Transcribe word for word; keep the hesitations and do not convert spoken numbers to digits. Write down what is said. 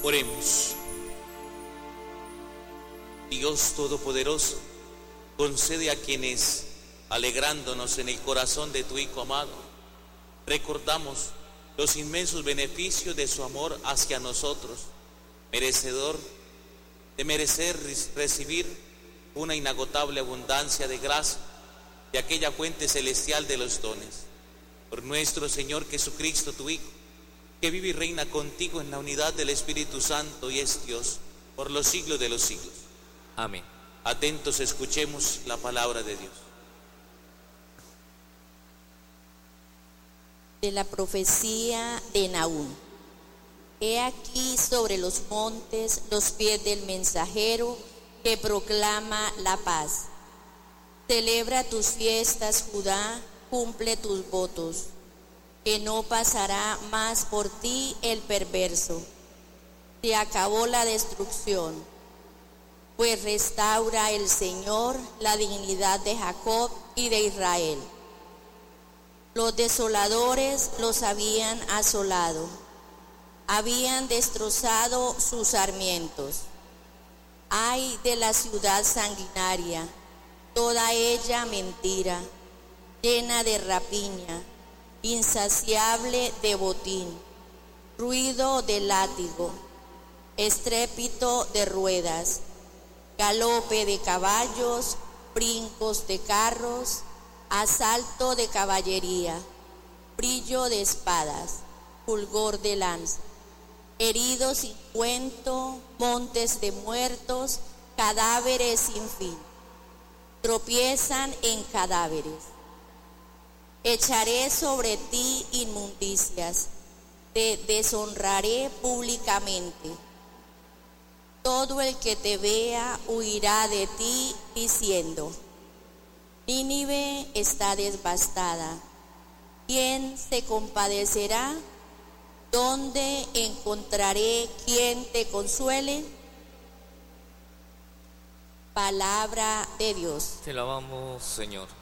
Oremos. Dios Todopoderoso, concede a quienes, alegrándonos en el corazón de tu Hijo amado, recordamos los inmensos beneficios de su amor hacia nosotros, merecedor de merecer recibir una inagotable abundancia de gracia de aquella fuente celestial de los dones. Por nuestro Señor Jesucristo, tu Hijo, que vive y reina contigo en la unidad del Espíritu Santo y es Dios por los siglos de los siglos. Amén. Atentos, escuchemos la palabra de Dios. De la profecía de Nahum. He aquí sobre los montes los pies del mensajero que proclama la paz. Celebra tus fiestas, Judá, cumple tus votos, que no pasará más por ti el perverso. Se acabó la destrucción, pues restaura el Señor la dignidad de Jacob y de Israel. Los desoladores los habían asolado, habían destrozado sus sarmientos. Ay de la ciudad sanguinaria, toda ella mentira, llena de rapiña, insaciable de botín, ruido de látigo, estrépito de ruedas, galope de caballos, brincos de carros, asalto de caballería, brillo de espadas, fulgor de lanza, heridos sin cuento, montes de muertos, cadáveres sin fin, tropiezan en cadáveres. Echaré sobre ti inmundicias, te deshonraré públicamente. Todo el que te vea huirá de ti diciendo: Nínive está devastada. ¿Quién se compadecerá? ¿Dónde encontraré quien te consuele? Palabra de Dios. Te alabamos, Señor.